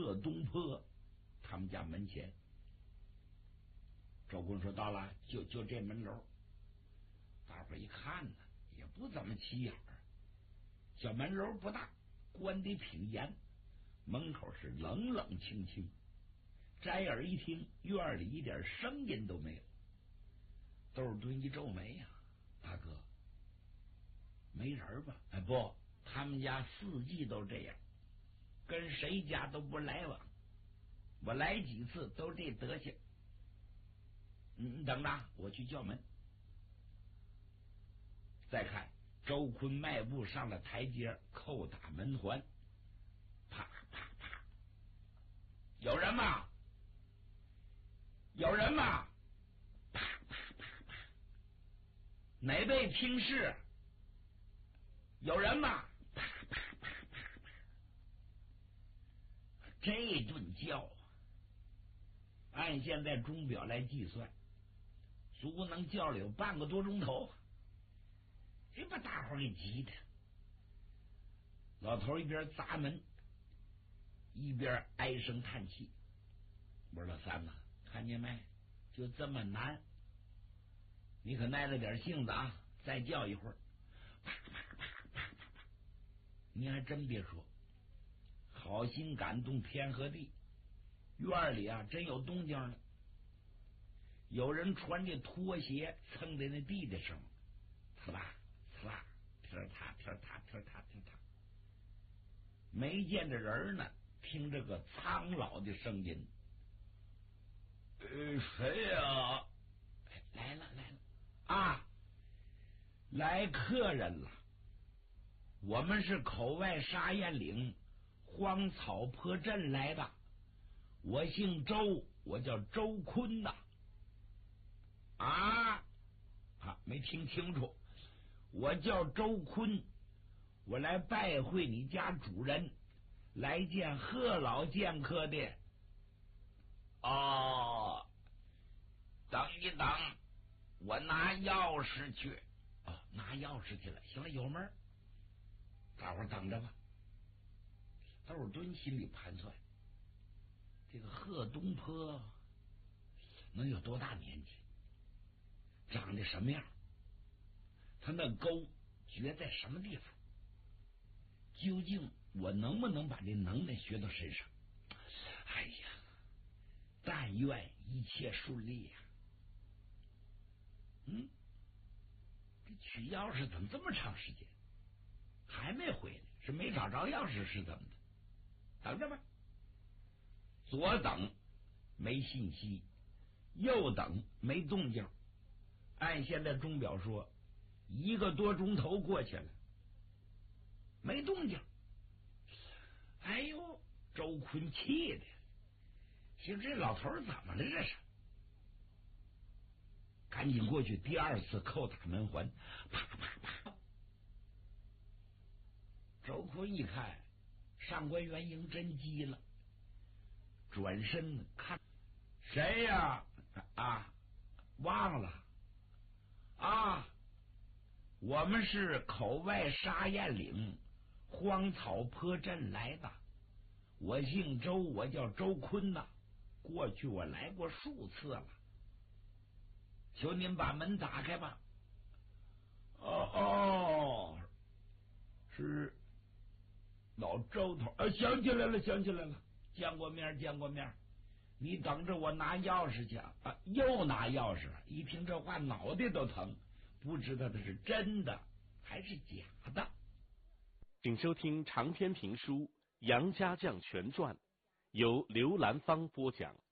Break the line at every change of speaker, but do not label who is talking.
贺东坡他们家门前。周坤说到了，就这门楼。大伙一看呢，也不怎么起眼儿，小门楼不大，关得挺严，门口是冷冷清清。摘耳一听，院里一点声音都没有。窦尔敦一皱眉呀，大哥，没人吧？哎，不，他们家四季都这样，跟谁家都不来往。我来几次都这德行。你等着，我去叫门。再看周坤迈步上了台阶，叩打门环，啪啪啪，有人吗？有人吗？啪啪啪啪，哪位听事？有人吗？啪啪啪啪啪，这顿叫，按现在钟表来计算，足能叫了有半个多钟头。这把大伙给急的，老头一边砸门一边唉声叹气。我说老三呐，看见没？就这么难，你可耐了点性子啊！再叫一会儿，啪啪啪啪啪啪，你还真别说，好心感动天和地，院里啊真有动静了。有人穿着拖鞋蹭在那地的声，呲啦呲啦，踢踏踢踏踢踏踢踏，没见着人呢，听这个苍老的声音。谁呀？来了来了啊！来客人了，我们是口外沙堰岭荒草坡镇来的，我姓周，我叫周坤呐。啊，没听清楚，我叫周坤，我来拜会你家主人，来见贺老剑客的。哦，等一等，我拿钥匙去。哦，拿钥匙去了。行了，有门，大伙等着吧。窦尔敦心里盘算，这个贺东坡能有多大年纪？长得什么样？他那钩绝在什么地方？究竟我能不能把这能耐学到身上？哎呀，但愿一切顺利呀！这取钥匙怎么这么长时间还没回来？是没找着钥匙是怎么的？等着吧。左等没信息，右等没动静。按现在钟表说，1个多钟头过去了，没动静。哎呦，周坤气的，寻这老头怎么了这是？赶紧过去，第二次叩打门环，啪啪啪。周坤一看上官元英真急了，转身看谁呀？忘了啊，我们是口外沙堰岭荒草坡镇来的，我姓周，我叫周坤呐，过去我来过数次了，求您把门打开吧。是老周头，想起来了，见过面。你等着我拿钥匙去啊！又拿钥匙，一听这话脑袋都疼，不知道这是真的还是假的。
请收听长篇评书《杨家将全传》，由刘兰芳播讲。